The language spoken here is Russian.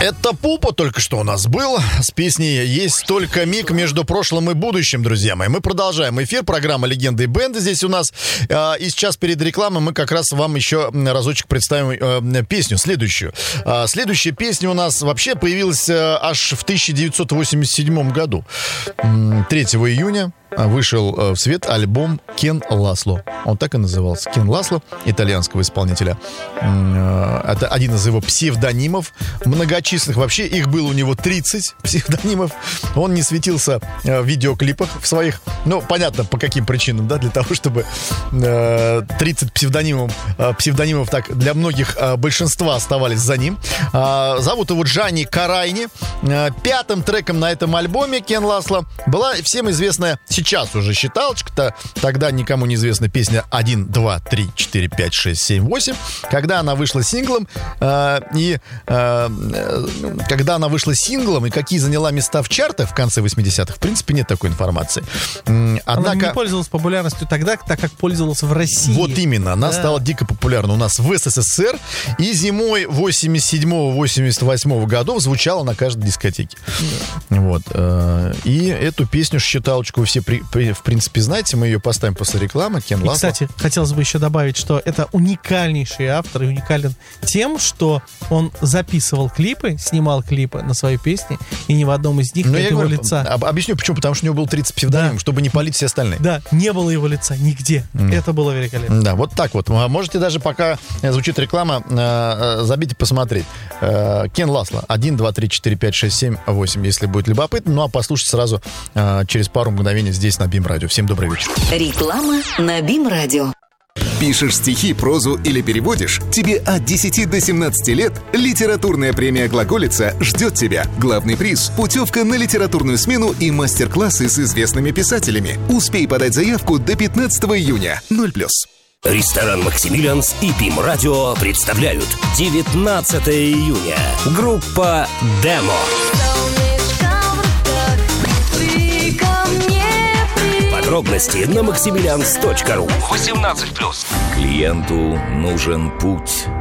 Это Пупа только что у нас был с песней «Есть только миг между прошлым и будущим», друзья мои. Мы продолжаем эфир, программа «Легенды и бенды» здесь у нас. И сейчас перед рекламой мы как раз вам еще разочек представим песню следующую. Следующая песня у нас вообще появилась аж в 1987 году. 3 июня вышел в свет альбом «Кен Ласло». Он так и назывался. Кен Ласло, итальянского исполнителя. Это один из его псевдонимов многочисленных. Вообще их было у него 30 псевдонимов. Он не светился в видеоклипах в своих. Ну, понятно, по каким причинам, да, для того, чтобы 30 псевдонимов так для многих большинства оставались за ним. Зовут его Джанни Карайни. Пятым треком на этом альбоме «Кен Ласло» была всем известная, сейчас уже считалочка-то, тогда никому не известна песня 1, 2, 3, 4, 5, 6, 7, 8. Когда она вышла синглом, и какие заняла места в чартах в конце 80-х, в принципе, нет такой информации. Однако... Она не пользовалась популярностью тогда, так как пользовалась в России. Вот именно, она стала дико популярна у нас в СССР, и зимой 87-88 годов звучала на каждой дискотеке. Вот. И эту песню, считалочку, вы все, в принципе, знаете, мы ее поставим после рекламы. Кен Ласло. Кстати, хотелось бы еще добавить, что это уникальнейший автор, и уникален тем, что он записывал клипы, снимал клипы на свои песни, и ни в одном из них нет его лица. Объясню, почему. Потому что у него было 30 псевдонимов, чтобы не палить все остальные. Да, не было его лица нигде. Это было великолепно. Да, вот так вот. Можете даже, пока звучит реклама, забить и посмотреть. Кен Ласло. 1, 2, 3, 4, 5, 6, 7, 8, если будет любопытно. Ну, а послушать сразу через пару мгновений здесь на БИМ Радио. Всем добрый вечер. Реклама на БИМ Радио. Пишешь стихи, прозу или переводишь? Тебе от 10 до 17 лет литературная премия «Глаголица» ждет тебя. Главный приз – путевка на литературную смену и мастер-классы с известными писателями. Успей подать заявку до 15 июня. 0+. Ресторан «Максимилианс» и БИМ Радио представляют 19 июня. Группа «Демо». Подробности на maximilians.ru. 18+. Клиенту нужен путь,